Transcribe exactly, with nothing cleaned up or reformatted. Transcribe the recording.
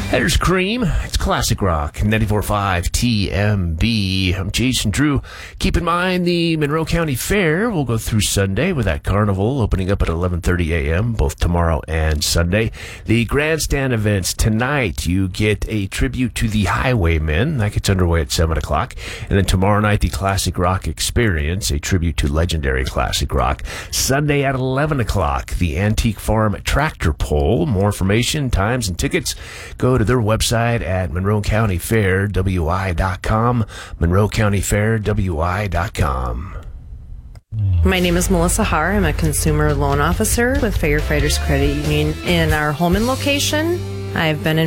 Headers Cream, it's classic rock, ninety-four point five T M B. I'm Jason Drew. Keep in mind the Monroe County Fair will go through Sunday with that carnival opening up at eleven thirty a.m. both tomorrow and Sunday. The grandstand events tonight, you get a tribute to the Highwaymen. That gets underway at seven o'clock. And then tomorrow night, the Classic Rock Experience, a tribute to legendary classic rock. Sunday at eleven o'clock, the Antique Farm Tractor Pull. More information, times, and tickets, go to their website at Monroe County Fair W I dot com, Monroe County Fair W I dot com. My name is Melissa Haar. I'm a consumer loan officer with Firefighters Credit Union in our Holman location. I've been in